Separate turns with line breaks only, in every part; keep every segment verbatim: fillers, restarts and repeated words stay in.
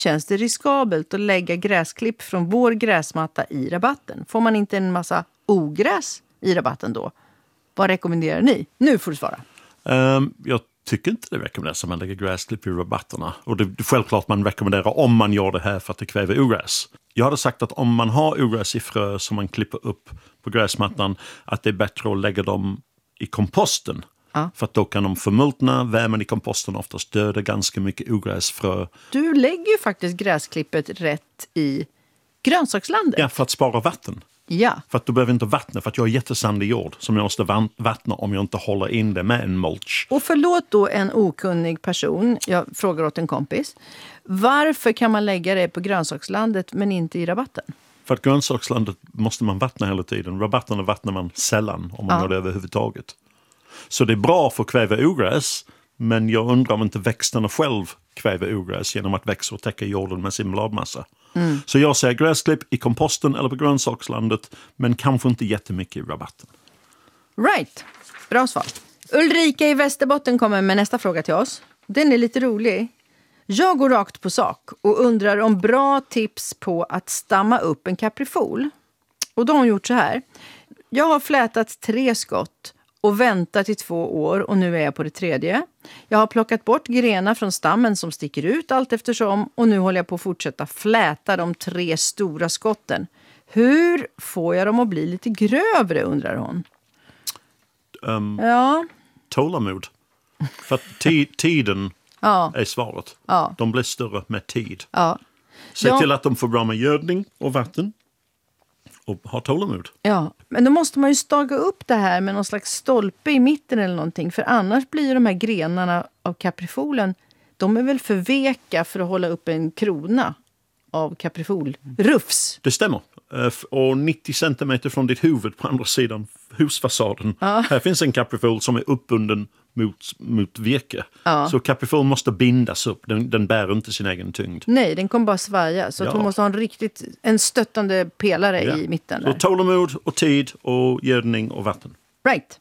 Känns det riskabelt att lägga gräsklipp från vår gräsmatta i rabatten? Får man inte en massa ogräs i rabatten då? Vad rekommenderar ni? Nu får du svara.
Um, jag tycker inte det rekommenderas att man lägger gräsklipp i rabatterna. Och det är självklart man rekommenderar om man gör det här för att det kväver ogräs. Jag hade sagt att om man har ogräs i frö som man klipper upp på gräsmattan, att det är bättre att lägga dem i komposten. Ja. För att då kan de förmultna, värmen i komposten oftast döda ganska mycket ogräsfrö. Du
lägger ju faktiskt gräsklippet rätt i grönsakslandet.
Ja, för att spara vatten.
Ja.
För att du behöver inte vattna, för att jag har jättesandig jord som jag måste vattna om jag inte håller in det med en mulch.
Och förlåt då en okunnig person, jag frågar åt en kompis. Varför kan man lägga det på grönsakslandet men inte i rabatten?
För att grönsakslandet måste man vattna hela tiden. Rabatterna vattnar man sällan om man ja. gör det överhuvudtaget. Så det är bra för att kväva ogräs, men jag undrar om inte växterna själv kväver ogräs genom att växa och täcka jorden med sin bladmassa. Mm. Så jag säger gräsklipp i komposten eller på grönsakslandet, men kanske inte jättemycket i rabatten.
Right, bra svar. Ulrika i Västerbotten kommer med nästa fråga till oss. Den är lite rolig. Jag går rakt på sak och undrar om bra tips på att stamma upp en kaprifol. Och då har hon gjort så här. Jag har flätat tre skott och väntat i två år och nu är jag på det tredje. Jag har plockat bort grenar från stammen som sticker ut allt eftersom och nu håller jag på att fortsätta fläta de tre stora skotten. Hur får jag dem att bli lite grövre, undrar hon.
Um,
ja.
Tålamod. För att t- tiden
ja.
är svaret.
Ja.
De blir större med tid.
Ja.
Se
ja.
till att de får bra med gödning och vatten. Och ha tålamod.
Ja, men då måste man ju staga upp det här med någon slags stolpe i mitten eller någonting. För annars blir ju de här grenarna av kaprifolen, de är väl för veka för att hålla upp en krona av kaprifolrufs.
Det stämmer. Och nittio centimeter från ditt huvud på andra sidan husfasaden.
Ja.
Här finns en kaprifol som är uppbunden mot, mot virke.
Ja.
Så kaprifol måste bindas upp. Den, den bär inte sin egen tyngd.
Nej, den kommer bara svaja. Så
ja.
att hon måste ha en riktigt en stöttande pelare ja. i mitten. Där.
Så tålamod och tid och gödning och vatten.
Right.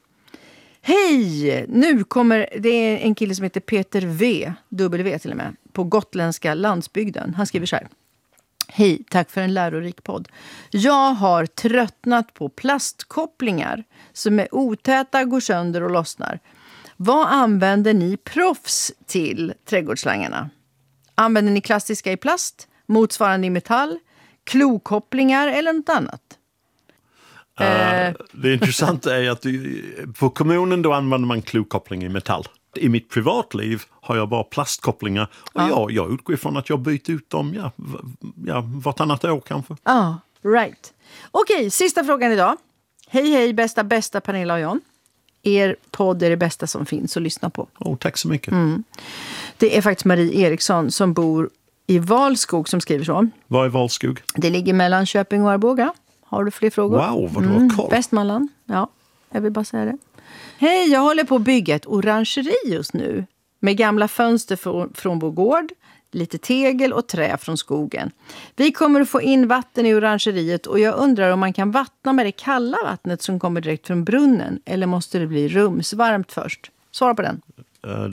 Hej! Nu kommer, det är en kille som heter Peter V, W till och med, på gotländska landsbygden. Han skriver så här. Hej, tack för en lärorik podd. Jag har tröttnat på plastkopplingar som är otäta, går sönder och lossnar. Vad använder ni proffs till trädgårdsslangarna? Använder ni klassiska i plast, motsvarande i metall, klokopplingar eller något annat?
Uh, uh. Det intressanta är att du, på kommunen då använder man klokoppling i metall. I mitt privatliv har jag bara plastkopplingar och ja. jag, jag utgår ifrån att jag byter ut dem ja, ja, vartannat år kanske.
Ja, ah, right. Okej, sista frågan idag. Hej, hej, bästa, bästa Pernilla och John. Er podd är det bästa som finns att lyssna på.
Oh, tack så mycket.
Mm. Det är faktiskt Marie Eriksson som bor i Valskog som skriver så.
Vad är Valskog?
Det ligger mellan Köping och Arboga. Har du fler frågor?
Wow, vad du har koll.
Västmanland, ja. Jag vill bara säga det. Hej, jag håller på att bygga ett orangeri just nu. Med gamla fönster från, från vår gård, lite tegel och trä från skogen. Vi kommer att få in vatten i orangeriet och jag undrar om man kan vattna med det kalla vattnet som kommer direkt från brunnen. Eller måste det bli rumsvarmt först? Svara på den.
Uh,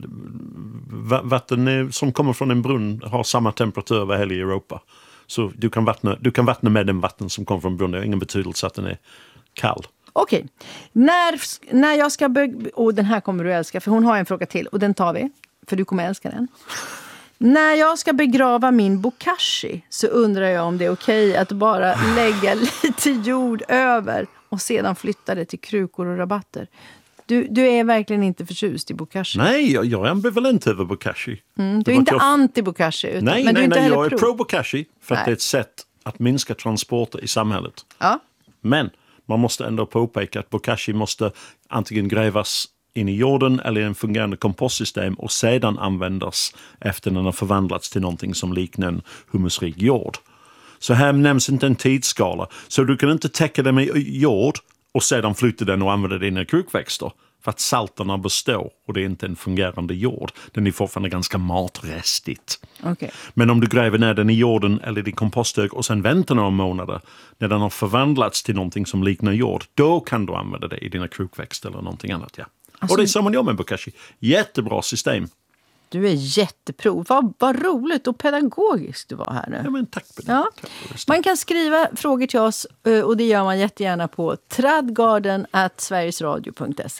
vatten som kommer från en brunn har samma temperatur över hela Europa. Så du kan vattna, du kan vattna med den vatten som kommer från brunnen. Det har ingen betydelse att den är kall.
Okej, okay. när, när jag ska bygga... Och den här kommer du älska, för hon har en fråga till. Och den tar vi, för du kommer älska den. När jag ska begrava min bokashi så undrar jag om det är okej okay att bara lägga lite jord över och sedan flytta det till krukor och rabatter. Du, du är verkligen inte förtjust i bokashi.
Nej, jag, jag är ambivalent över bokashi.
Mm, du är inte jag... anti-bokashi. Utan,
nej,
men
nej,
du är inte
nej, jag
pro.
är pro-bokashi för att nej. det är ett sätt att minska transporter i samhället.
Ja.
Men man måste ändå påpeka att bokashi måste antingen grävas in i jorden eller i en fungerande kompostsystem och sedan användas efter den har förvandlats till någonting som liknar en humusrik jord. Så här nämns inte en tidsskala. Så du kan inte täcka det med jord och sedan flytta den och använda det i krukväxter. För att salterna består och det är inte en fungerande jord. Den är fortfarande ganska matrestigt.
Okay.
Men om du gräver ner den i jorden eller i komposthög och sen väntar några månader när den har förvandlats till någonting som liknar jord, då kan du använda det i dina krukväxter eller någonting annat. Ja. Alltså, och det är så man gör med bokashi. Jättebra system.
Du är jätteprov. Vad, vad roligt och pedagogiskt du var här nu.
Ja, men tack för det.
Ja.
Tack för det.
Man kan skriva frågor till oss och det gör man jättegärna på tradgarden at sverigesradio punkt se.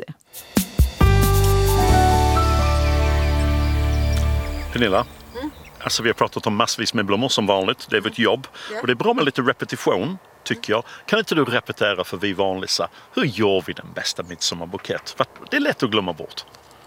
Pernilla, mm. alltså vi har pratat om massvis med blommor som vanligt. Det är vårt jobb. Yeah. Och det är bra med lite repetition, tycker jag. Kan inte du repetera för vi vanliga? Hur gör vi den bästa midsommarbukett? För det är lätt att glömma bort.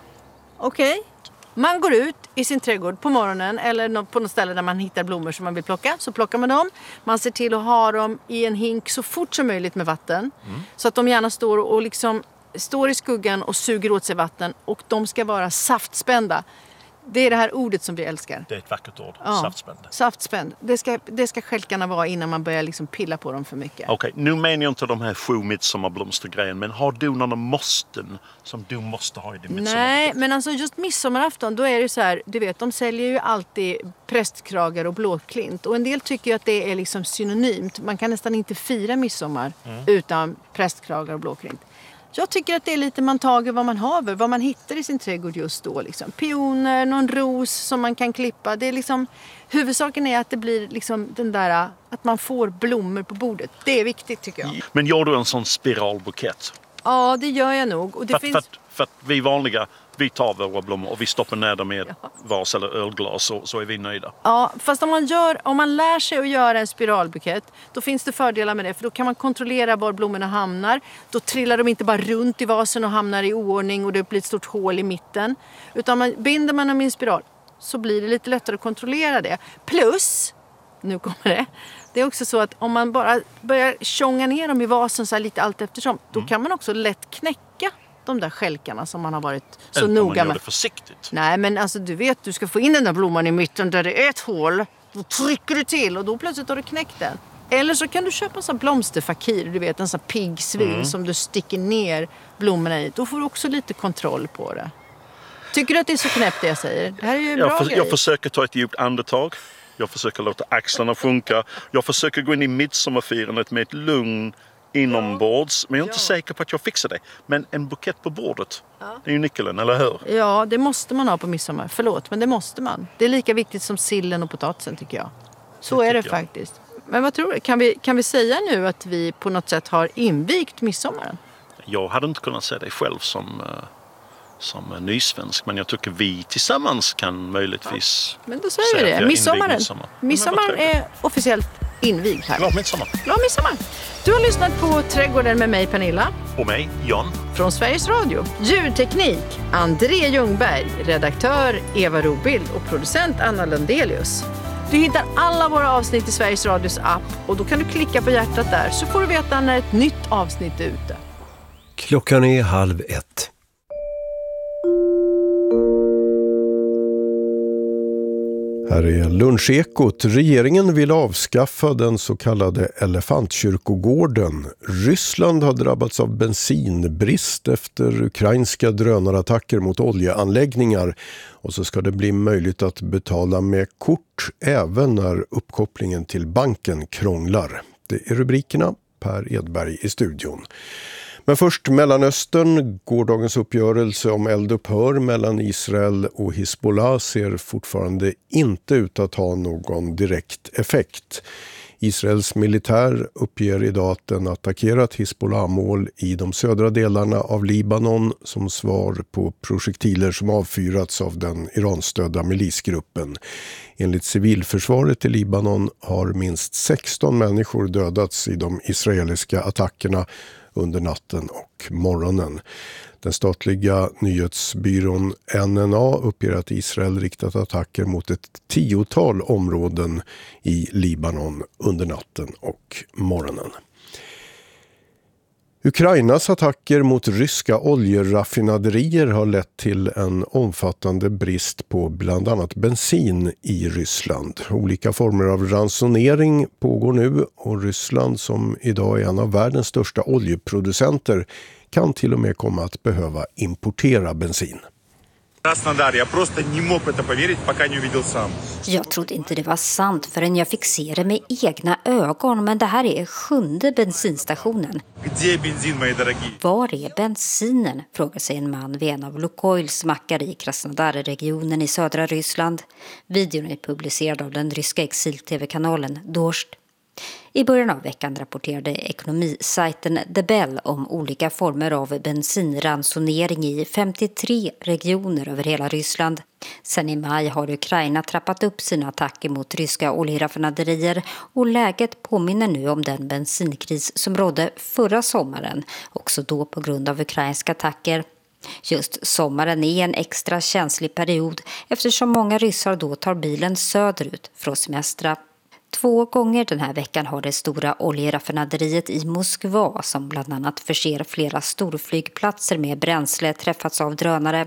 Okej. Okay. Man går ut i sin trädgård på morgonen eller på något ställe där man hittar blommor som man vill plocka. Så plockar man dem. Man ser till att ha dem i en hink så fort som möjligt med vatten. Mm. Så att de gärna står och liksom står i skuggan och suger åt sig vatten. Och de ska vara saftspända. Det är det här ordet som vi älskar.
Det är ett vackert ord.
Ja,
saftspänd.
Saftspänd. Det ska, det ska stjälkarna vara innan man börjar liksom pilla på dem för mycket.
Okej, okay, nu menar jag inte de här sju midsommarblomstergrejen. Men har du några måsten som du måste ha i din midsommar?
Nej, men alltså just midsommarafton, då är det så här, du vet, de säljer ju alltid prästkragar och blåklint. Och en del tycker ju att det är liksom synonymt. Man kan nästan inte fira midsommar mm. utan prästkragar och blåklint. Jag tycker att det är lite man tager vad man haver, vad man hittar i sin trädgård just då. Liksom. Pioner, någon ros som man kan klippa. Det är liksom, huvudsaken är att det blir liksom den där, att man får blommor på bordet. Det är viktigt tycker jag.
Men gör du en sån spiralbukett?
Ja, det gör jag nog. Och det
för,
finns...
för, att, för att vi vanliga, vi tar våra blommor och vi stoppar ner dem i ett ja. vas eller ölglas så, så är vi nöjda.
Ja, fast om man, gör, om man lär sig att göra en spiralbukett, då finns det fördelar med det. För då kan man kontrollera var blommorna hamnar. Då trillar de inte bara runt i vasen och hamnar i oordning och det blir ett stort hål i mitten. Utan man, binder man dem i en spiral så blir det lite lättare att kontrollera det. Plus, nu kommer det, det är också så att om man bara börjar tjonga ner dem i vasen så här lite allt eftersom, då mm. kan man också lätt knäcka de där skälkarna som man har varit så
Eller
noga
man gör
med.
Det försiktigt.
Nej, men alltså du vet, du ska få in den där blomman i mitten där det är ett hål. Då trycker du till och då plötsligt har du knäckt den. Eller så kan du köpa en sån blomsterfakir, du vet en sån pigg svin mm. som du sticker ner blommorna i. Då får du också lite kontroll på det. Tycker du att det är så knäppt det jag säger? Det här är ju en
jag
bra
för,
grej.
Jag försöker ta ett djupt andetag. Jag försöker låta axlarna sjunka. Jag försöker gå in i midsommarfirandet med ett lugn inombords. Men jag är inte ja. säker på att jag fixar det. Men en bukett på bordet, ja. det är ju nyckeln, eller hur?
Ja, det måste man ha på midsommar. Förlåt, men det måste man. Det är lika viktigt som sillen och potatisen tycker jag. Så det är det jag. faktiskt. Men vad tror du? Kan vi, kan vi säga nu att vi på något sätt har invigt midsommaren?
Jag hade inte kunnat säga det själv som... som nysvensk, men jag tycker vi tillsammans kan möjligtvis
ja. Men då säger vi det. Midsommaren.
midsommar.
Midsommaren är officiellt invigd här.
Glad midsommar.
Glad midsommar. Du har lyssnat på Trädgården med mig, Pernilla.
Och mig, Jan.
Från Sveriges Radio. Ljudteknik, André Ljungberg. Redaktör, Eva Robild. Och producent, Anna Lundelius. Du hittar alla våra avsnitt i Sveriges Radios app. Och då kan du klicka på hjärtat där, så får du veta när ett nytt avsnitt är ute.
Klockan är halv ett. Här är lunchekot. Regeringen vill avskaffa den så kallade elefantkyrkogården. Ryssland har drabbats av bensinbrist efter ukrainska drönarattacker mot oljeanläggningar. Och så ska det bli möjligt att betala med kort även när uppkopplingen till banken krånglar. Det är rubrikerna. Per Edberg i studion. Men först Mellanöstern. Gårdagens uppgörelse om eldupphör mellan Israel och Hizbollah ser fortfarande inte ut att ha någon direkt effekt. Israels militär uppger idag att den attackerat Hizbollah-mål i de södra delarna av Libanon som svar på projektiler som avfyrats av den iranstödda milisgruppen. Enligt civilförsvaret i Libanon har minst sexton människor dödats i de israeliska attackerna under natten och morgonen. Den statliga nyhetsbyrån N N A uppger att Israel riktat attacker mot ett tiotal områden i Libanon under natten och morgonen. Ukrainas attacker mot ryska oljeraffinaderier har lett till en omfattande brist på bland annat bensin i Ryssland. Olika former av ransonering pågår nu och Ryssland, som idag är en av världens största oljeproducenter, kan till och med komma att behöva importera bensin.
Krasnodar, jag просто не мог это поверить, пока не увидел сам.
Jag trodde inte det var sant förrän jag fick se det med egna ögon, men det här är sjunde bensinstationen.
Где бензин, мои дорогие?
Var är bensinen? Frågar sig en man vid en av Lukoils mackar i Krasnodar-regionen i södra Ryssland. Videon är publicerad av den ryska exil-tv-kanalen Dost. I början av veckan rapporterade ekonomisajten The Bell om olika former av bensinransonering i femtiotre regioner över hela Ryssland. Sen i maj har Ukraina trappat upp sina attacker mot ryska oljeraffinaderier och läget påminner nu om den bensinkris som rådde förra sommaren, också då på grund av ukrainska attacker. Just sommaren är en extra känslig period eftersom många ryssar då tar bilen söderut för att semestra. Två gånger den här veckan har det stora oljeraffinaderiet i Moskva, som bland annat förser flera storflygplatser med bränsle, träffats av drönare.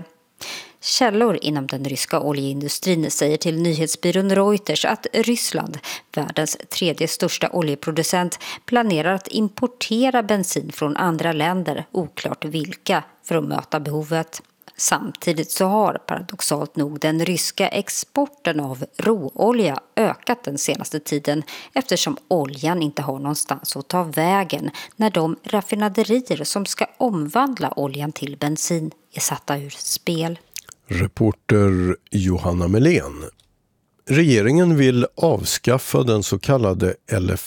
Källor inom den ryska oljeindustrin säger till nyhetsbyrån Reuters att Ryssland, världens tredje största oljeproducent, planerar att importera bensin från andra länder, oklart vilka, för att möta behovet. Samtidigt så har paradoxalt nog den ryska exporten av råolja ökat den senaste tiden eftersom oljan inte har någonstans att ta vägen när de raffinaderier som ska omvandla oljan till bensin är satta ur spel.
Reporter Johanna Melén. Regeringen vill avskaffa den så kallade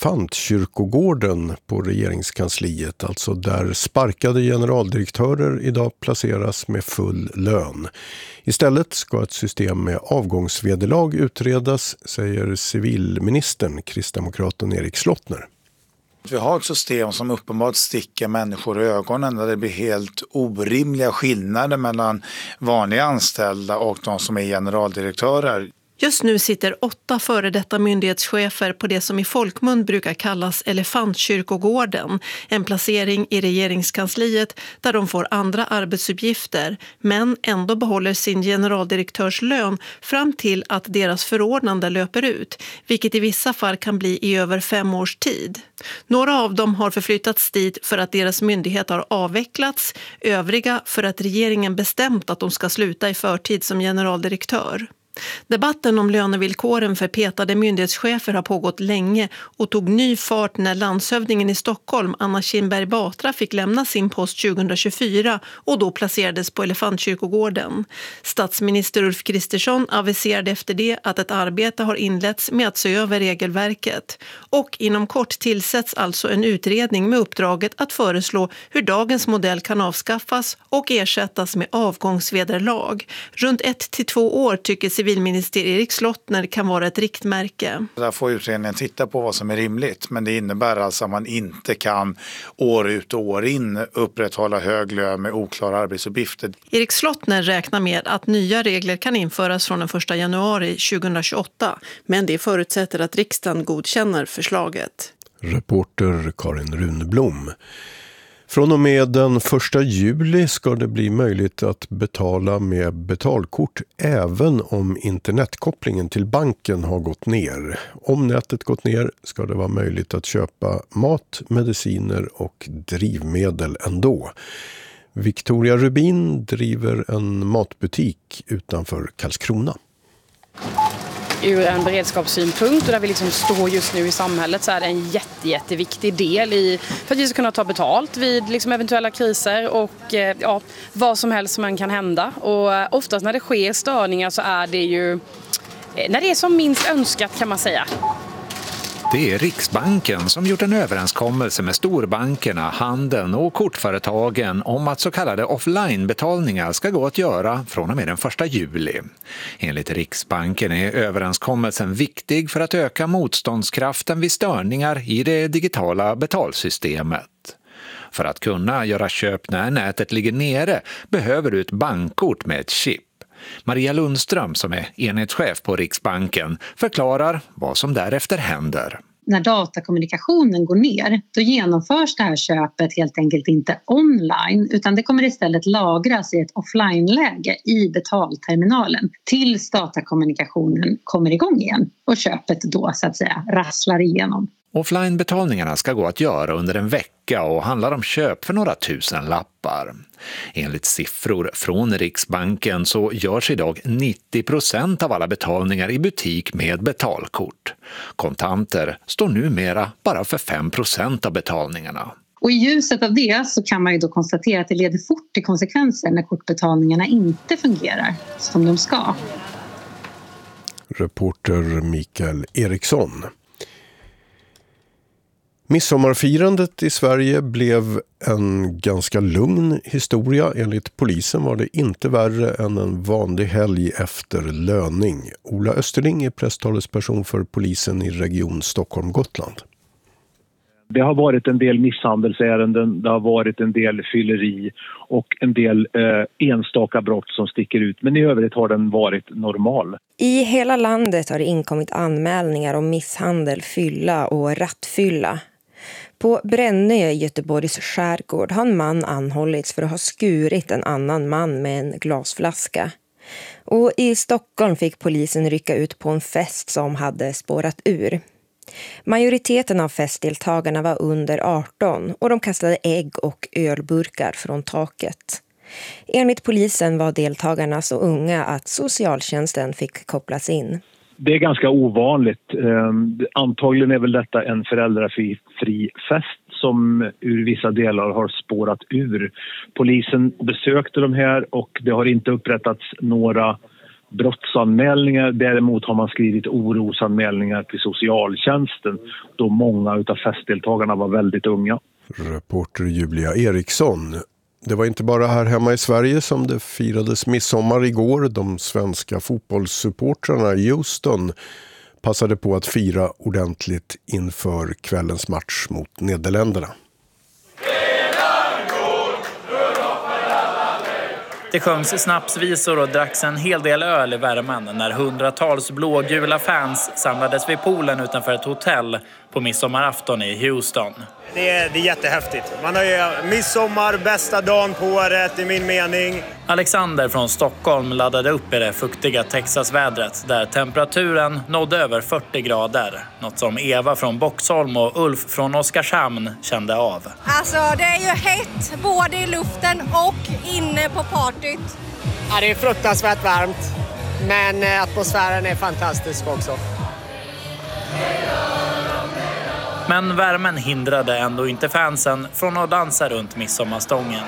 elefantkyrkogården på regeringskansliet, alltså där sparkade generaldirektörer idag placeras med full lön. Istället ska ett system med avgångsvederlag utredas, säger civilministern, kristdemokraten Erik Slottner.
Vi har ett system som uppenbart sticker människor i ögonen där det blir helt orimliga skillnader mellan vanliga anställda och de som är generaldirektörer.
Just nu sitter åtta före detta myndighetschefer på det som i folkmun brukar kallas elefantkyrkogården, en placering i regeringskansliet där de får andra arbetsuppgifter men ändå behåller sin generaldirektörslön fram till att deras förordnande löper ut, vilket i vissa fall kan bli i över fem års tid. Några av dem har förflyttats dit för att deras myndighet har avvecklats, övriga för att regeringen bestämt att de ska sluta i förtid som generaldirektör. Debatten om lönevillkoren för petade myndighetschefer har pågått länge och tog ny fart när landshövdingen i Stockholm, Anna Kinberg Batra, fick lämna sin post tjugohundratjugofyra och då placerades på Elefantkyrkogården. Statsminister Ulf Kristersson aviserade efter det att ett arbete har inletts med att se över regelverket. Och inom kort tillsätts alltså en utredning med uppdraget att föreslå hur dagens modell kan avskaffas och ersättas med avgångsvederlag. Runt ett till två år tycker civilminister Erik Slottner kan vara ett riktmärke.
Där får utredningen titta på vad som är rimligt, men det innebär alltså att man inte kan år ut och år in upprätthålla hög lön med oklara arbetsuppgifter.
Erik Slottner räknar med att nya regler kan införas från den första januari tjugohundratjugoåtta, men det förutsätter att riksdagen godkänner förslaget.
Reporter Karin Runblom. Från och med den första juli ska det bli möjligt att betala med betalkort även om internetkopplingen till banken har gått ner. Om nätet gått ner ska det vara möjligt att köpa mat, mediciner och drivmedel ändå. Victoria Rubin driver en matbutik utanför Karlskrona.
Ur en beredskapssynpunkt och där vi liksom står just nu i samhället så är det en jätte, jätteviktig del i, för att vi ska kunna ta betalt vid liksom eventuella kriser och ja, vad som helst som man kan hända. Och oftast när det sker störningar så är det ju när det är som minst önskat, kan man säga.
Det är Riksbanken som gjort en överenskommelse med storbankerna, handeln och kortföretagen om att så kallade offline-betalningar ska gå att göra från och med den första juli. Enligt Riksbanken är överenskommelsen viktig för att öka motståndskraften vid störningar i det digitala betalsystemet. För att kunna göra köp när nätet ligger nere behöver du ett bankkort med ett chip. Maria Lundström, som är enhetschef på Riksbanken, förklarar vad som därefter händer.
När datakommunikationen går ner, då genomförs det här köpet helt enkelt inte online, utan det kommer istället lagras i ett offline-läge i betalterminalen tills datakommunikationen kommer igång igen och köpet då så att säga rasslar igenom.
Offline-betalningarna ska gå att göra under en vecka och handlar om köp för några tusen lappar. Enligt siffror från Riksbanken så görs idag nittio procent av alla betalningar i butik med betalkort. Kontanter står numera bara för fem procent av betalningarna.
Och i ljuset av det så kan man ju då konstatera att det leder fort till konsekvenser när kortbetalningarna inte fungerar som de ska.
Reporter Mikael Eriksson. Midsommarfirandet i Sverige blev en ganska lugn historia. Enligt polisen var det inte värre än en vanlig helg efter löning. Ola Österling är presstalesperson för polisen i region Stockholm-Gotland.
Det har varit en del misshandelsärenden, det har varit en del fylleri och en del eh, enstaka brott som sticker ut. Men i övrigt har den varit normal.
I hela landet har det inkommit anmälningar om misshandel, fylla och rattfylla. På Brännö i Göteborgs skärgård har en man anhållits för att ha skurit en annan man med en glasflaska. Och i Stockholm fick polisen rycka ut på en fest som hade spårat ur. Majoriteten av festdeltagarna var under arton och de kastade ägg och ölburkar från taket. Enligt polisen var deltagarna så unga att socialtjänsten fick kopplas in.
Det är ganska ovanligt. Antagligen är väl detta en föräldrafri fri fest som ur vissa delar har spårat ur. Polisen besökte de här och det har inte upprättats några brottsanmälningar. Däremot har man skrivit orosanmälningar till socialtjänsten då många av festdeltagarna var väldigt unga.
Reporter Julia Eriksson. Det var inte bara här hemma i Sverige som det firades midsommar igår. De svenska fotbollssupportrarna i Houston passade på att fira ordentligt inför kvällens match mot Nederländerna.
Det sjöngs snapsvisor och dracks en hel del öl i värmen när hundratals blågula fans samlades vid poolen utanför ett hotell på midsommarafton i Houston.
Det är, det är jättehäftigt. Man har ju midsommar, bästa dagen på året i min mening.
Alexander från Stockholm laddade upp i det fuktiga Texasvädret där temperaturen nådde över fyrtio grader. Något som Eva från Boxholm och Ulf från Oskarshamn kände av.
Alltså det är ju hett både i luften och inne på partyt.
Ja, det är fruktansvärt varmt, men atmosfären är fantastisk också.
Men värmen hindrade ändå inte fansen från att dansa runt midsommarstången.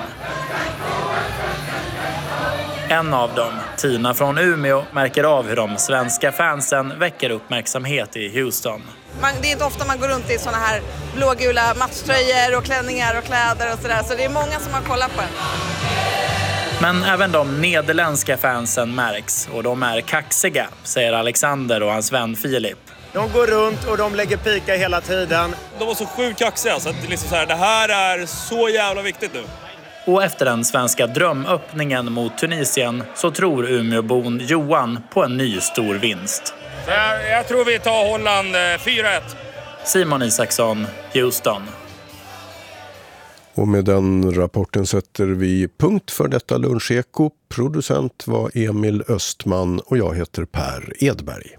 En av dem, Tina från Umeå, märker av hur de svenska fansen väcker uppmärksamhet i Houston.
Man, det är inte ofta man går runt i såna här blågula matchtröjor och klänningar och kläder och sådär. Så det är många som har kollat på en.
Men även de nederländska fansen märks och de är kaxiga, säger Alexander och hans vän Filip.
De går runt och de lägger pika hela tiden.
De var så sjukt kaxiga så att det, liksom så här, det här är så jävla viktigt nu.
Och efter den svenska drömöppningen mot Tunisien så tror Umeåbon Johan på en ny stor vinst.
Jag, jag tror vi tar Holland fyra ett.
Simon Isaksson, Houston.
Och med den rapporten sätter vi punkt för detta luncheko. Producent var Emil Östman och jag heter Per Edberg.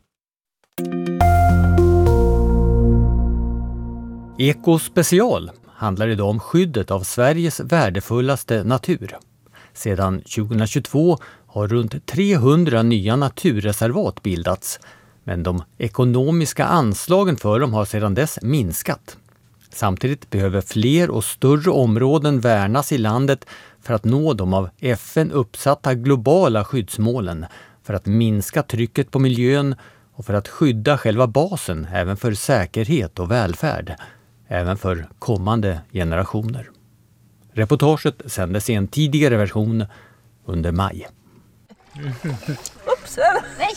Eko Special handlar idag om skyddet av Sveriges värdefullaste natur. Sedan tjugohundratjugotvå har runt trehundra nya naturreservat bildats, men de ekonomiska anslagen för dem har sedan dess minskat. Samtidigt behöver fler och större områden värnas i landet för att nå de av F N uppsatta globala skyddsmålen, för att minska trycket på miljön och för att skydda själva basen även för säkerhet och välfärd, även för kommande generationer. Reportaget sändes i en tidigare version under maj.
Oops, nej.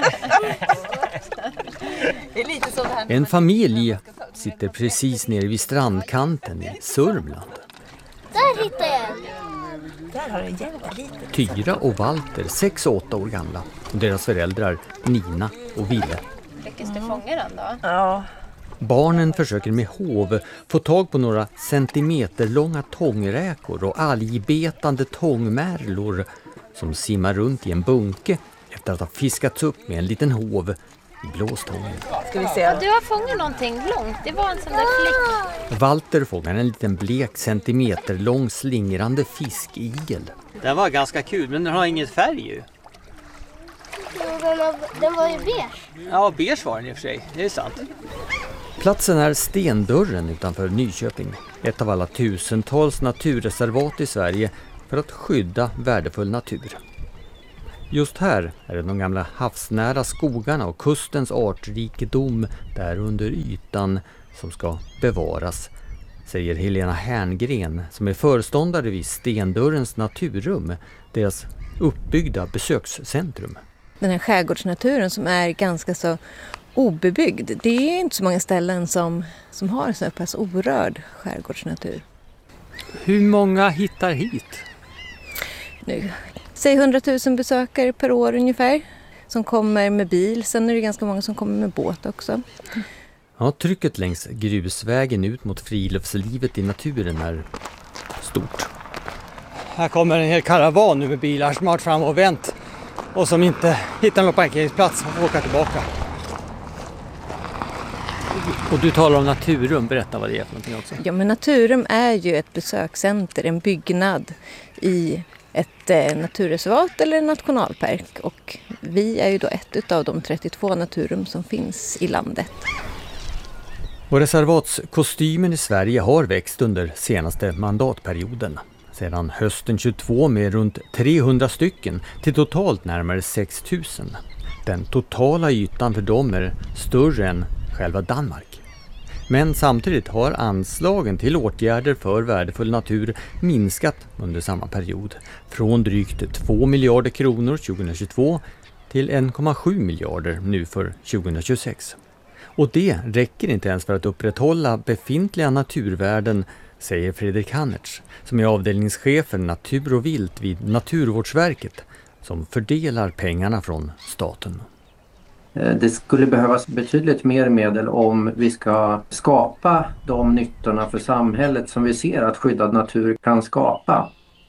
Det är lite som det här.
En familj sitter precis nere vid strandkanten i Sörmland.
Där hittar jag. Där har du jävla lite.
Tyra och Walter, sex och åtta år gamla. Och deras föräldrar Nina och Ville.
Lyckas du fånga den då? Ja.
Barnen försöker med hov få tag på några centimeterlånga tångräkor och algbetande tångmärlor som simmar runt i en bunke efter att ha fiskats upp med en liten hov i Blåstången.
Ska vi se. Ja, du har fångat någonting långt. Det var en sån där flick.
Walter fångar en liten blek centimeter lång slingrande fiskigel.
Den var ganska kul, men den har ingen färg ju.
Den var ju beige.
Ja, beige var den i och för sig. Det är sant.
Platsen är Stendörren utanför Nyköping. Ett av alla tusentals naturreservat i Sverige för att skydda värdefull natur. Just här är det de gamla havsnära skogarna och kustens artrikedom där under ytan som ska bevaras, säger Helena Herngren som är föreståndare vid Stendörrens naturrum, deras uppbyggda besökscentrum.
Den här skärgårdsnaturen som är ganska så obebyggd, det är inte så många ställen som, som har så pass orörd skärgårdsnatur.
Hur många hittar hit?
Nu, säg hundratusen besökare per år ungefär som kommer med bil. Sen är det ganska många som kommer med båt också.
Ja, trycket längs grusvägen ut mot friluftslivet i naturen är stort.
Här kommer en hel karavan nu med bilar som har fram och vänt och som inte hittar någon parkeringsplats och får åka tillbaka.
Och du talar om Naturum, berätta vad det är för någonting också.
Ja, men Naturum är ju ett besökscenter, en byggnad i ett eh, naturreservat eller en nationalpark. Och vi är ju då ett av de trettiotvå Naturum som finns i landet.
Och reservatskostymen i Sverige har växt under senaste mandatperioden. Sedan hösten tjugotvå med runt trehundra stycken till totalt närmare sex tusen. Den totala ytan för dem är större än själva Danmark. Men samtidigt har anslagen till åtgärder för värdefull natur minskat under samma period. Från drygt två miljarder kronor tjugohundratjugotvå till en komma sju miljarder nu för tjugohundratjugosex. Och det räcker inte ens för att upprätthålla befintliga naturvärden, säger Fredrik Hannertz, som är avdelningschef för natur och vilt vid Naturvårdsverket, som fördelar pengarna från staten.
Det skulle behövas betydligt mer medel om vi ska skapa de nyttorna för samhället som vi ser att skyddad natur kan skapa.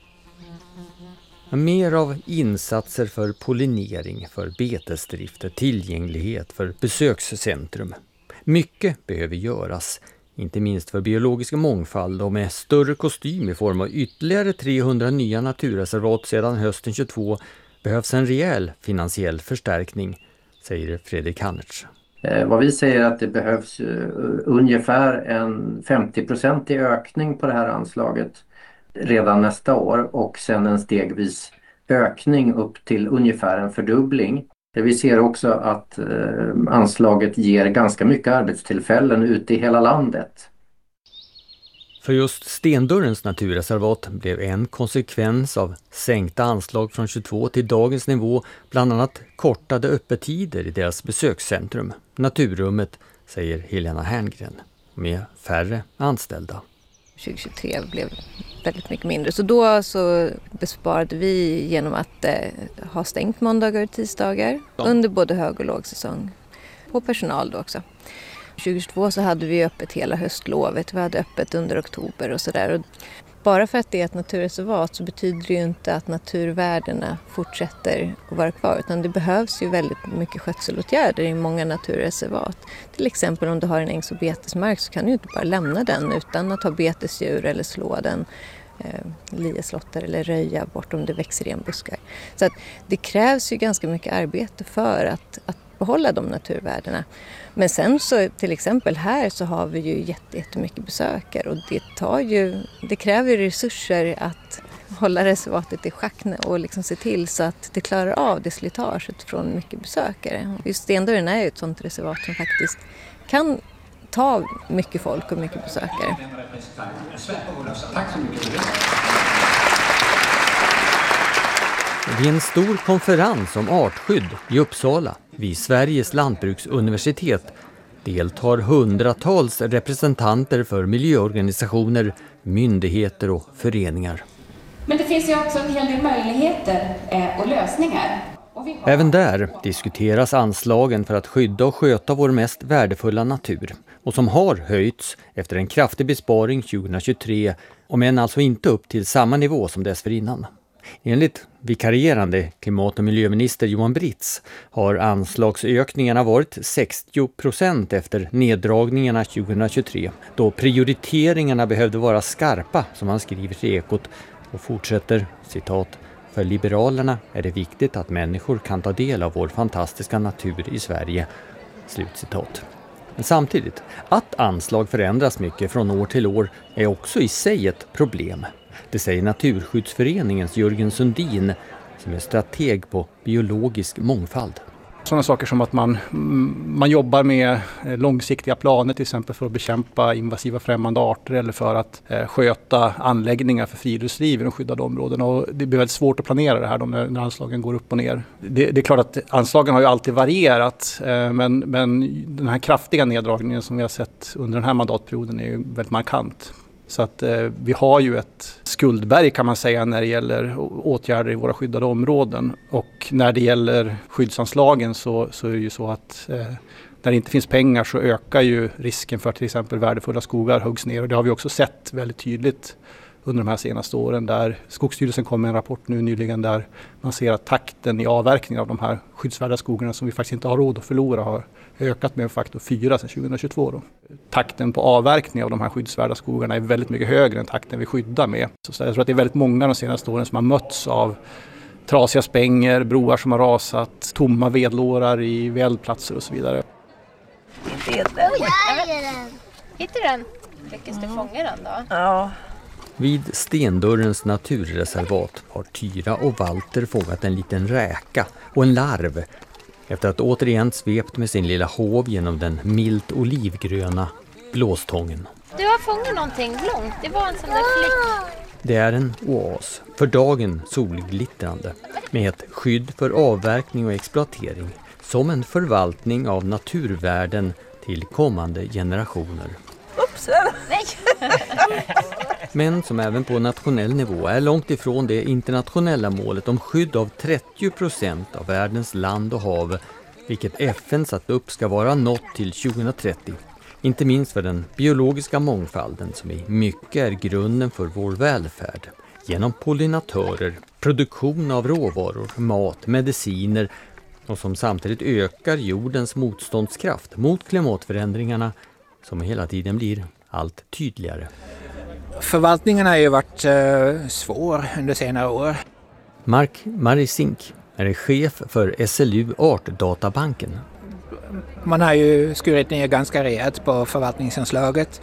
Mer av insatser för pollinering, för betesdrifter, tillgänglighet, för besökscentrum. Mycket behöver göras, inte minst för biologisk mångfald och med större kostym i form av ytterligare trehundra nya naturreservat sedan hösten tjugotvå behövs en rejäl finansiell förstärkning, säger Fredrik Hannertz.
Eh, vad vi säger är att det behövs uh, ungefär en femtio procentig ökning på det här anslaget redan nästa år och sen en stegvis ökning upp till ungefär en fördubbling. Vi ser också att eh, anslaget ger ganska mycket arbetstillfällen ute i hela landet.
För just Stendörrens naturreservat blev en konsekvens av sänkta anslag från tjugotvå till dagens nivå bland annat kortade öppettider i deras besökscentrum, Naturrummet, säger Helena Herngren, med färre anställda.
tjugohundratjugotre blev väldigt mycket mindre. Så då så besparade vi genom att eh, ha stängt måndagar och tisdagar ja. under både hög- och lågsäsong. På personal då också. tjugohundratjugotvå så hade vi öppet hela höstlovet. Vi hade öppet under oktober och sådär. Bara för att det är ett naturreservat så betyder det ju inte att naturvärdena fortsätter att vara kvar. Utan det behövs ju väldigt mycket skötselåtgärder i många naturreservat. Till exempel om du har en ängs- och betesmark så kan du ju inte bara lämna den utan att ha betesdjur eller slå den. Eh, lieslotter eller röja bort om det växer igen buskar. Så att det krävs ju ganska mycket arbete för att, att behålla de naturvärdena. Men sen så till exempel här så har vi ju jätte, jättemycket besökare och det tar ju, det kräver resurser att hålla reservatet i schack och liksom se till så att det klarar av det slitaget från mycket besökare. Just Stendörren är ju ett sånt reservat som faktiskt kan ta mycket folk och mycket besökare.
Vid en stor konferens om artskydd i Uppsala vid Sveriges lantbruksuniversitet deltar hundratals representanter för miljöorganisationer, myndigheter och föreningar.
Men det finns ju också en hel del möjligheter och lösningar. Och vi har...
Även där diskuteras anslagen för att skydda och sköta vår mest värdefulla natur och som har höjts efter en kraftig besparing tjugohundratjugotre, om än alltså inte upp till samma nivå som dessförinnan. Enligt vikarierande klimat- och miljöminister Johan Britz har anslagsökningarna varit sextio procent efter neddragningarna tjugohundratjugotre, då prioriteringarna behövde vara skarpa, som han skriver till Ekot, och fortsätter, citat, för Liberalerna är det viktigt att människor kan ta del av vår fantastiska natur i Sverige, slutcitat. Men samtidigt, att anslag förändras mycket från år till år är också i sig ett problem. Det säger Naturskyddsföreningens Jörgen Sundin, som är strateg på biologisk mångfald.
Sådana saker som att man, man jobbar med långsiktiga planer till exempel för att bekämpa invasiva främmande arter eller för att eh, sköta anläggningar för friluftsliv i de skyddade områdena. Och det blir väldigt svårt att planera det här då när, när anslagen går upp och ner. Det, det är klart att anslagen har ju alltid varierat eh, men, men den här kraftiga neddragningen som vi har sett under den här mandatperioden är ju väldigt markant. Så att eh, vi har ju ett skuldberg kan man säga när det gäller åtgärder i våra skyddade områden. Och när det gäller skyddsanslagen så, så är det ju så att eh, när det inte finns pengar så ökar ju risken för till exempel värdefulla skogar huggs ner. Och det har vi också sett väldigt tydligt under de här senaste åren där Skogsstyrelsen kom med en rapport nu nyligen där man ser att takten i avverkningen av de här skyddsvärda skogarna som vi faktiskt inte har råd att förlora har ökat med en faktor fyra sedan tjugohundratjugotvå. Då. Takten på avverkning av de här skyddsvärda skogarna är väldigt mycket högre än takten vi skyddar med. Så jag tror att det är väldigt många de senaste åren som har mötts av trasiga spänger, broar som har rasat, tomma vedlårar i veldplatser och så vidare.
Oj, där är den! Hittar du den? Lyckas du fånga den då?
Ja.
Vid Stendörrens naturreservat har Tyra och Walter fångat en liten räka och en larv efter att återigen svept med sin lilla hov genom den milt olivgröna blåstången.
Du har fångat någonting långt, det var en sån där flick.
Det är en oas, för dagen solglittrande, med ett skydd för avverkning och exploatering, som en förvaltning av naturvärden till kommande generationer.
Oops.
Nej!
Men som även på nationell nivå är långt ifrån det internationella målet om skydd av trettio procent av världens land och hav, vilket F N satt upp ska vara nått till tjugohundratrettio. Inte minst för den biologiska mångfalden som i mycket är grunden för vår välfärd. Genom pollinatörer, produktion av råvaror, mat, mediciner och som samtidigt ökar jordens motståndskraft mot klimatförändringarna som hela tiden blir allt tydligare.
Förvaltningen har ju varit eh, svår under senare år.
Mark Marisink är chef för S L U Artdatabanken.
Man har ju skurit ner ganska rejält på förvaltningsanslaget.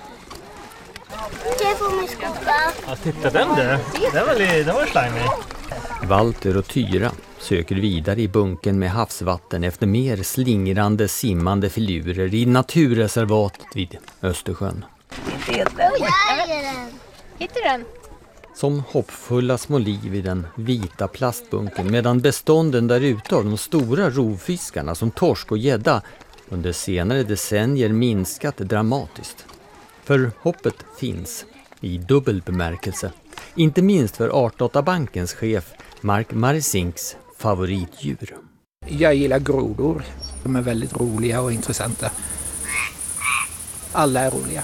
Det får mig skopa.
Ja, titta den där. Den var, den var slimy.
Walter och Tyra söker vidare i bunken med havsvatten efter mer slingrande simmande filurer i naturreservatet vid Östersjön.
Oj, där är den! Hittar du den?
Som hoppfulla små liv i den vita plastbunken medan bestånden där ute av de stora rovfiskarna som torsk och gädda under senare decennier minskat dramatiskt. För hoppet finns i dubbel bemärkelse. Inte minst för Artdatabankens chef Mark Marisinks favoritdjur.
Jag gillar grodor. De är väldigt roliga och intressanta. Alla är roliga.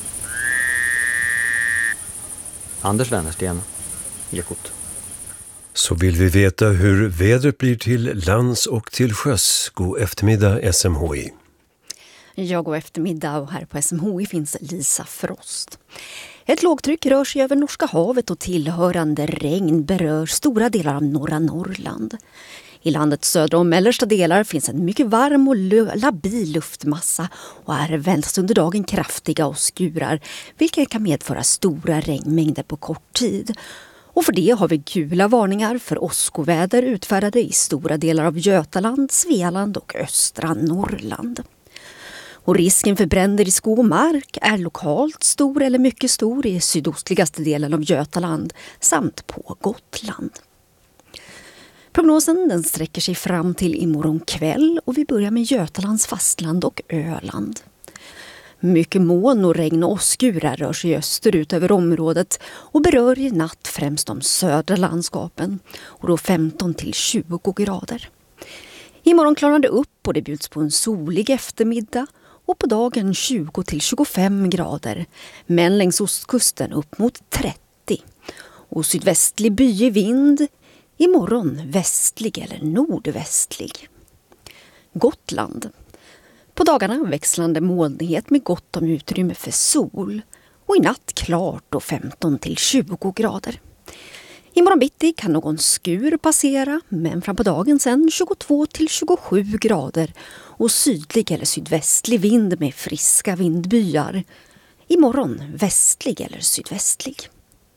Anders Wennersten, Ekot.
Så vill vi veta hur vädret blir till lands och till sjöss. God eftermiddag S M H I.
Ja, god eftermiddag och här på S M H I finns Lisa Frost. Ett lågtryck rör sig över Norska havet och tillhörande regn berör stora delar av norra Norrland. I landets södra och mellersta delar finns en mycket varm och labil luftmassa och är väntas under dagen kraftiga och skurar, vilket kan medföra stora regnmängder på kort tid. Och för det har vi gula varningar för åskoväder utfärdade i stora delar av Götaland, Svealand och östra Norrland. Och risken för bränder i skog och mark är lokalt stor eller mycket stor i sydostligaste delen av Götaland samt på Gotland. Prognosen den sträcker sig fram till imorgon kväll och vi börjar med Götalands fastland och Öland. Mycket moln och regn och åskurar rör sig österut över området och berör i natt främst de södra landskapen och då femton till tjugo grader. Imorgon klarar det upp och det bjuds på en solig eftermiddag och på dagen tjugo till tjugofem grader, men längs ostkusten upp mot trettio. och sydvästlig byig vind. Imorgon västlig eller nordvästlig. Gotland. På dagarna växlande molnighet med gott om utrymme för sol. Och i natt klart och femton till tjugo grader. Imorgon bitti kan någon skur passera, men fram på dagen sen tjugotvå till tjugosju grader och sydlig eller sydvästlig vind med friska vindbyar. Imorgon västlig eller sydvästlig.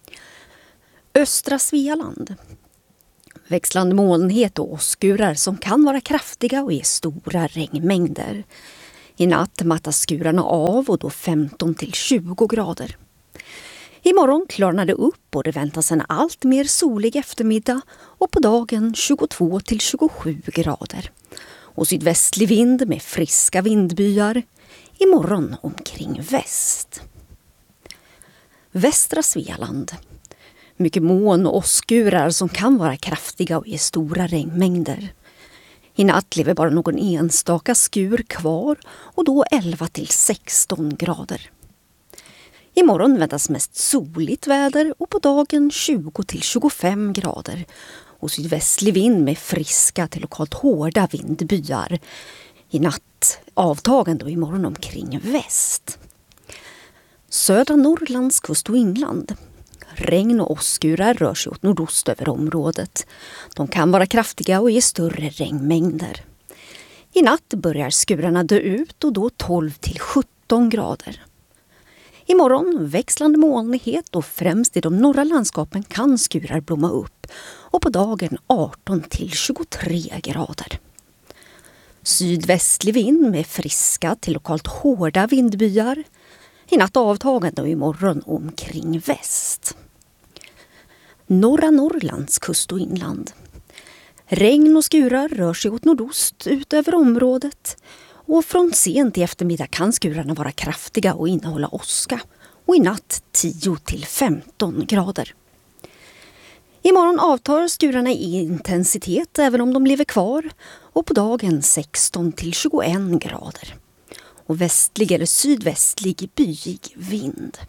Östra Svealand. Växlande molnighet och åskurar som kan vara kraftiga och ge stora regnmängder. I natt mattas skurarna av och då femton till tjugo grader. Imorgon klarnar det upp och det väntas en allt mer solig eftermiddag och på dagen tjugotvå till tjugosju grader. Och sydvästlig vind med friska vindbyar. Imorgon omkring väst. Västra Svealand. Mycket moln och åskurar som kan vara kraftiga och ge stora regnmängder. I natt lever bara någon enstaka skur kvar och då elva till sexton grader. Imorgon väntas mest soligt väder och på dagen tjugo till tjugofem grader. Och sydvästlig vind med friska till lokalt hårda vindbyar. I natt avtagande och imorgon omkring väst. Södra Norrlands kust och inland. Regn och åskurar rör sig åt nordost över området. De kan vara kraftiga och ge större regnmängder. I natt börjar skurarna dö ut och då tolv till sjutton grader. Imorgon växlande molnighet och främst i de norra landskapen kan skurar blomma upp och på dagen arton till tjugotre grader. Sydvästlig vind med friska till lokalt hårda vindbyar. I natt avtagande och imorgon omkring väst. Norra Norrlands kust och inland. Regn och skurar rör sig åt nordost ut över området. Och från sent i eftermiddag kan skurarna vara kraftiga och innehålla åska. Och i natt tio till femton grader. Imorgon avtar skurarna i intensitet även om de lever kvar. Och på dagen sexton till tjugoen grader. Och västlig eller sydvästlig byig vind.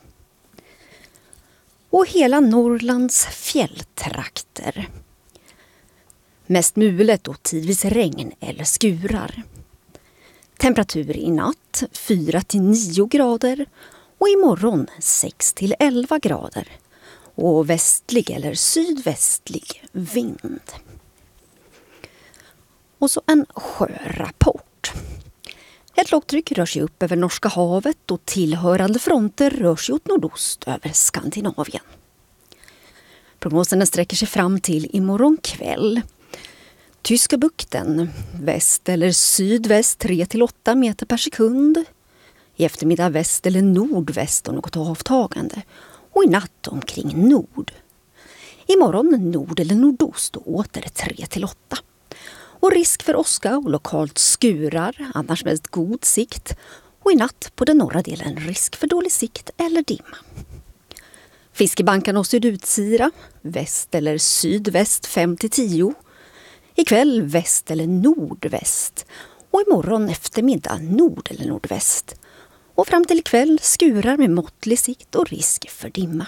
Och hela Norrlands fjälltrakter. Mest mulet och tidvis regn eller skurar. Temperatur i natt fyra till nio grader och imorgon sex till elva grader. Och västlig eller sydvästlig vind. Och så en sjörapport. Ett lågtryck rör sig upp över Norska havet och tillhörande fronter rör sig åt nordost över Skandinavien. Prognoserna sträcker sig fram till imorgon kväll. Tyska bukten, väst eller sydväst tre till åtta meter per sekund. I eftermiddag väst eller nordväst och något avtagande. Och i natt omkring nord. Imorgon nord eller nordost och åter tre till åtta. Och risk för åska och lokalt skurar, annars mest god sikt. Och i natt på den norra delen risk för dålig sikt eller dimma. Fiskebankarna och sydutsira, väst eller sydväst fem till tio. Ikväll väst eller nordväst. Och imorgon eftermiddag nord eller nordväst. Och fram till ikväll skurar med måttlig sikt och risk för dimma.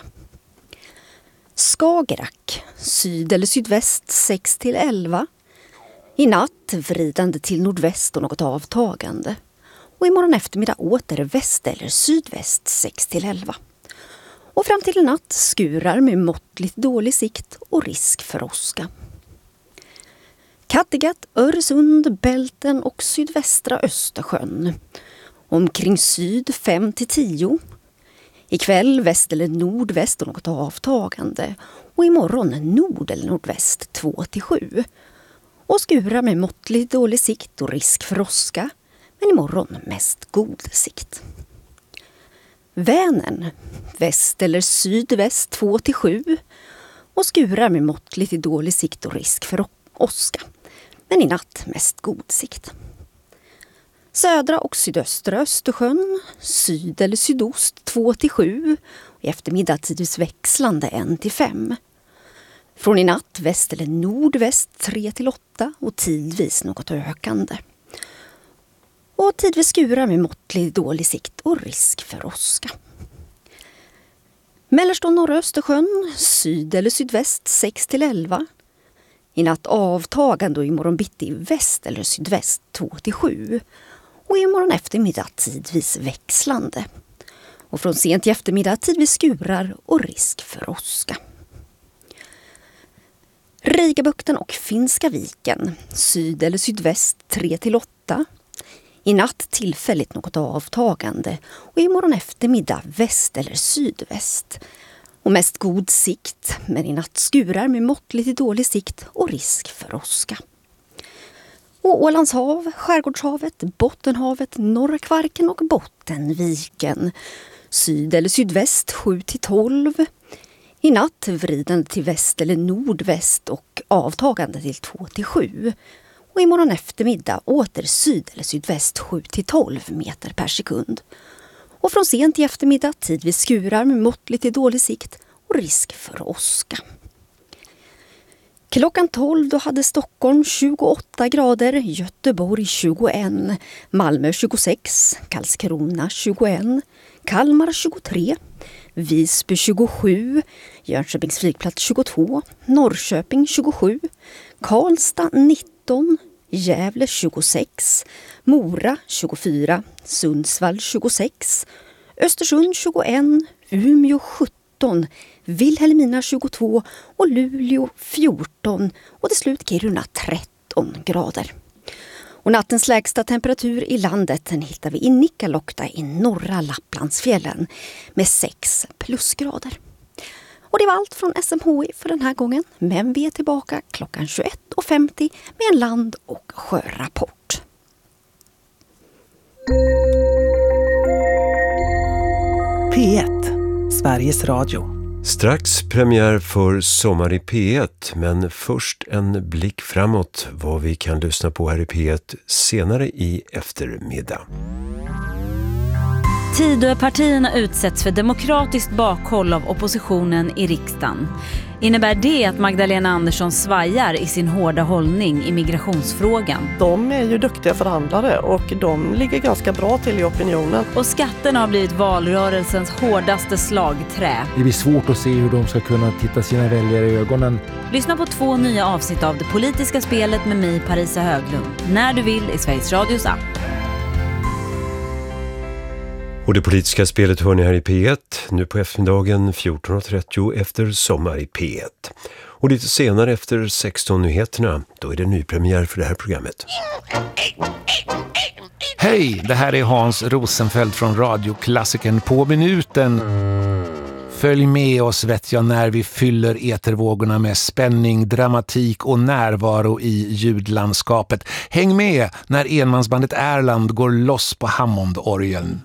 Skagerrak, syd eller sydväst sex till elva. I natt vridande till nordväst och något avtagande. Och imorgon eftermiddag åter väst eller sydväst sex till elva. Och fram till natt skurar med måttligt dålig sikt och risk för åska. Kattegatt, Öresund, Bälten och sydvästra Östersjön. Omkring syd fem till tio. Ikväll väst eller nordväst och något avtagande. Och imorgon nord eller nordväst två till sju. Och skurar med måttligt dålig sikt och risk för åska. Men imorgon mest god sikt. Vänern, väst eller sydväst två till sju. Och skurar med måttligt dålig sikt och risk för åska. Men i natt mest god sikt. Södra och sydöstra Östersjön, syd eller sydost två till sju. Och i eftermiddag tidvis växlande ett till fem. Från i natt väst eller nordväst tre till åtta och tidvis något ökande. Och tidvis skurar med måttlig dålig sikt och risk för åska. Mellersta och norra Östersjön, syd eller sydväst sex till elva. I natt avtagande och imorgon bitti väst eller sydväst två till sju. Och imorgon eftermiddag tidvis växlande. Och från sent i eftermiddag tidvis skurar och risk för åska. Rigabukten och Finska viken, syd eller sydväst tre till åtta. I natt tillfälligt något avtagande och imorgon eftermiddag väst eller sydväst. Och mest god sikt, men i natt skurar med måttligt till dålig sikt och risk för åska. Och Ålands hav, Skärgårdshavet, Bottenhavet, Norra Kvarken och Bottenviken. Syd eller sydväst sju till tolv. I natt vridande till väst eller nordväst och avtagande till två till sju. Och imorgon eftermiddag åter syd eller sydväst sju till tolv meter per sekund. Och från sent i eftermiddag tidvis skurar med måttligt till dålig sikt och risk för åska. Klockan tolv då hade Stockholm tjugoåtta grader, Göteborg tjugoett, Malmö tjugosex, Karlskrona tjugoett, Kalmar tjugotre, Visby tjugosju, Jönköpings flygplats tjugotvå, Norrköping tjugosju, Karlstad nitton, Gävle tjugosex, Mora tjugofyra, Sundsvall tjugosex, Östersund tjugoett, Umeå sjutton, Vilhelmina tjugotvå och Luleå fjorton och till slut Kiruna tretton grader. Och nattens lägsta temperatur i landet den hittar vi i Nikkaluokta i norra Lapplandsfjällen med sex plusgrader. Och det var allt från S M H I för den här gången, men vi är tillbaka klockan tjugoett och femtio med en land- och sjörapport.
P ett, Sveriges Radio.
Strax premiär för Sommar i P ett, men först en blick framåt vad vi kan lyssna på här i P ett senare i eftermiddag.
Tidöpartierna utsätts för demokratiskt bakhåll av oppositionen i riksdagen. Innebär det att Magdalena Andersson svajar i sin hårda hållning i migrationsfrågan?
De är ju duktiga förhandlare och de ligger ganska bra till i opinionen.
Och skatterna har blivit valrörelsens hårdaste slagträ.
Det blir svårt att se hur de ska kunna titta sina väljare i ögonen.
Lyssna på två nya avsnitt av Det politiska spelet med mig, Parisa Höglund. När du vill i Sveriges Radios app.
Och det politiska spelet hör ni här i P ett, nu på eftermiddagen fjorton och trettio efter Sommar i P ett. Och lite senare efter sexton-nyheterna, då är det nypremiär för det här programmet.
Hej, det här är Hans Rosenfeldt från radioklassikern På minuten. Följ med oss vet jag när vi fyller etervågorna med spänning, dramatik och närvaro i ljudlandskapet. Häng med när enmansbandet Erland går loss på Hammondorgeln.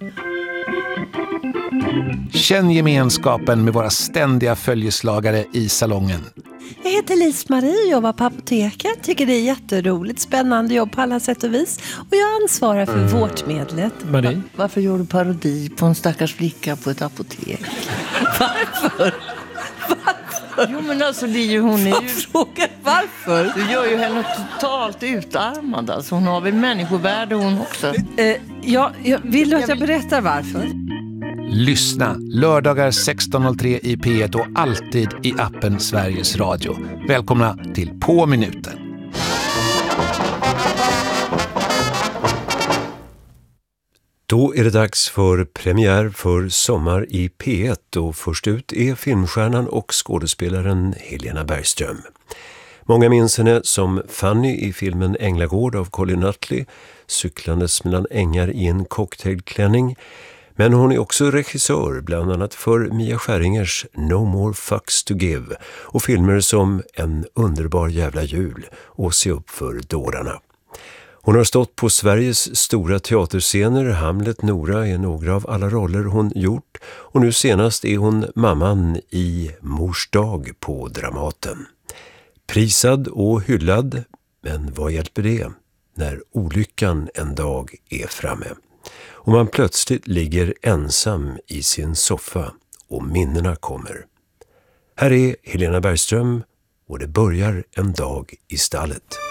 Känn gemenskapen med våra ständiga följeslagare i salongen.
Jag heter Lis-Marie och jobbar på apoteket. Tycker det är jätteroligt, spännande jobb på alla sätt och vis. Och jag ansvarar för mm. vårdmedlet.
Marie?
Varför gör du parodi på en stackars flicka på ett apotek? Varför? Varför? Jo men alltså det är ju hon är ju...
Frågar varför?
Du gör ju henne totalt utarmad. Alltså hon har väl människovärde hon också.
Eh, ja, jag vill du att jag berättar varför?
Lyssna lördagar sexton noll tre i P ett och alltid i appen Sveriges Radio. Välkomna till På minuten.
Då är det dags för premiär för Sommar i P ett och först ut är filmstjärnan och skådespelaren Helena Bergström. Många minns henne som Fanny i filmen Änglagård av Colin Nutley, cyklandes mellan ängar i en cocktailklänning. Men hon är också regissör bland annat för Mia Skäringers No More Fucks to Give och filmer som En underbar jävla jul och Se upp för dårarna. Hon har stått på Sveriges stora teaterscener, Hamlet, Nora är några av alla roller hon gjort och nu senast är hon mamman i Mors dag på Dramaten. Prisad och hyllad, men vad hjälper det när olyckan en dag är framme? Och man plötsligt ligger ensam i sin soffa och minnena kommer. Här är Helena Bergström och det börjar en dag i stallet.